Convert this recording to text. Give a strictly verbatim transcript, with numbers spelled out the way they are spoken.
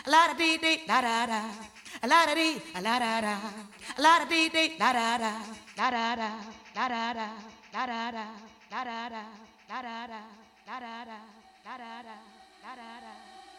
la da dee dee la da da, la da dee la da da, la da dee dee la da da, la da da, la da da, la da da, la da da, la da da, la da da, la da da, la da da.